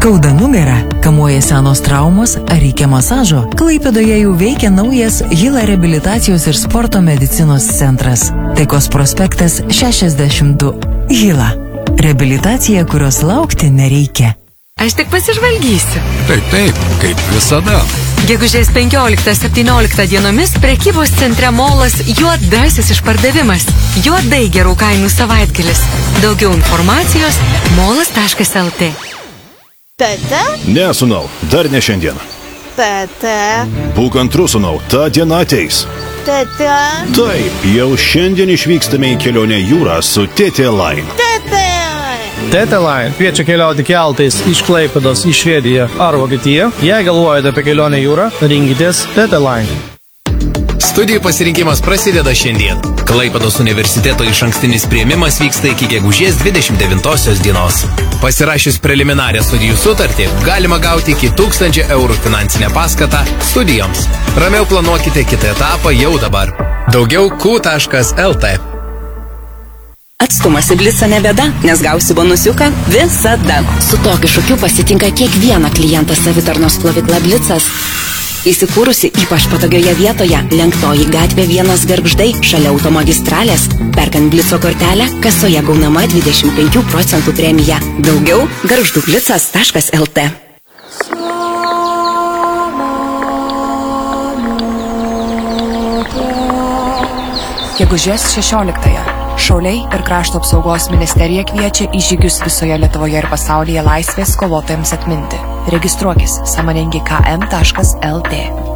Skauda nugarą, kamuoja senos traumos ar reikia masažo? Klaipėdoje jau veikia naujas Hila reabilitacijos ir sporto medicinos centras. Taikos prospektas 62. Hila. Reabilitacija, kurios laukti nereikia. Aš tik pasižvalgysiu. Taip, kaip visada. Gegužės 15-17 dienomis prekybos centre Molas juodasis išpardavimas. Juodai gerų kainų savaitgalis. Daugiau informacijos molas.lt. Tete? Ne, sūnau, dar ne šiandien. Tete? Būk antrus, sūnau, ta diena ateis. Tete? Taip, jau šiandien išvykstame į kelionę jūrą su Tete Line. Tete? Tete Line kviečia keliauti keltais iš Klaipėdos į Švediją ar Vokietiją. Jei galvojate apie kelionę jūrą, rinkitės Tete Line. Studijų pasirinkimas prasideda šiandien. Klaipėdos universiteto išankstinis priėmimas vyksta iki gegužės 29 dienos. Pasirašius preliminarią studijų sutartį, galima gauti iki 1000 eurų finansinę paskatą studijoms. Ramiau planuokite kitą etapą jau dabar. Daugiau q.lt. Atstumas į Blitzą ne bėda, nes gausi bonusiuką visada. Su tokiu šūkiu pasitinka kiekvieną klientą savitarnos plovykla Blitzas. Įsikūrusi ypač patogioje vietoje, Lenktoji gatvė 1 Gargždai, šalia automagistralės. Perkant Blitzo kortelę, kasoje gaunama 25% premija. Daugiau gargždublitzas.lt. Gegužės 16-ąją. Šauliai ir Krašto apsaugos ministerija kviečia į žygius visoje Lietuvoje ir pasaulyje laisvės kovotojams atminti. Registruokis sąmoningi km.lt.